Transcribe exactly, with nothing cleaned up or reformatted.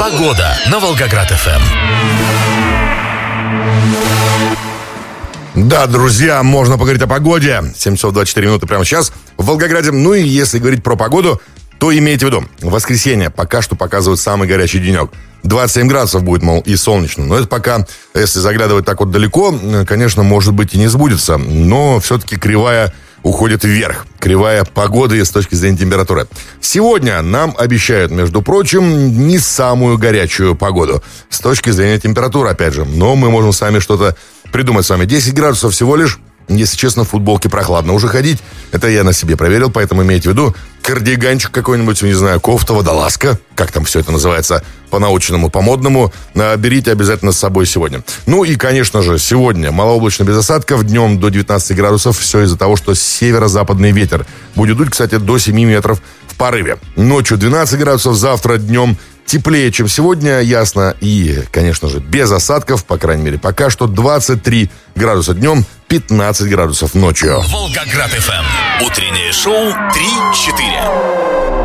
Погода на Волгоград-ФМ. Да, друзья, можно поговорить о погоде. семь часов двадцать четыре минуты прямо сейчас в Волгограде. Ну и если говорить про погоду, то имейте в виду, воскресенье пока что показывает самый горячий денек. двадцать семь градусов будет, мол, и солнечно. Но это пока, если заглядывать так вот далеко, конечно, может быть и не сбудется. Но все-таки кривая уходит вверх. Кривая погоды с точки зрения температуры. Сегодня нам обещают, между прочим, не самую горячую погоду. С точки зрения температуры, опять же. Но мы можем сами что-то придумать с вами. десять градусов всего лишь. Если честно, в футболке прохладно уже ходить. Это я на себе проверил, поэтому имейте в виду. Кардиганчик какой-нибудь, не знаю, кофта, водолазка. Как там все это называется по-научному, по-модному. Берите обязательно с собой сегодня. Ну и, конечно же, сегодня малооблачно без осадков. Днем до девятнадцати градусов. Все из-за того, что северо-западный ветер будет дуть, кстати, до семи метров в порыве. Ночью двенадцать градусов, завтра днем теплее, чем сегодня, ясно. И, конечно же, без осадков, по крайней мере, пока что двадцать три градуса днем, пятнадцать градусов ночью. Волгоград-ФМ. Утреннее шоу три четыре.